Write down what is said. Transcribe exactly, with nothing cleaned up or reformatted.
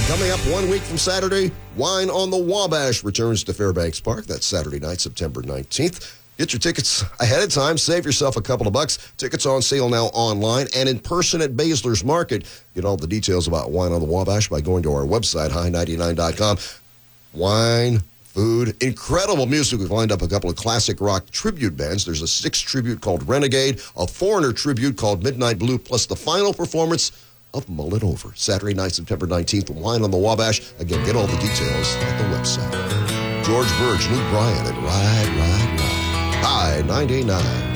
Coming up one week from Saturday, Wine on the Wabash returns to Fairbanks Park. That's Saturday night, September nineteenth. Get your tickets ahead of time. Save yourself a couple of bucks. Tickets on sale now online and in person at Baszler's Market. Get all the details about Wine on the Wabash by going to our website, high ninety-nine dot com. Wine, food, incredible music. We've lined up a couple of classic rock tribute bands. There's a Six tribute called Renegade, a Foreigner tribute called Midnight Blue, plus the final performance of Mull It Over. Saturday night, September nineteenth, Wine on the Wabash. Again, get all the details at the website. George Burge, Luke Bryan, and Ride, Ride, Ride. High ninety-nine.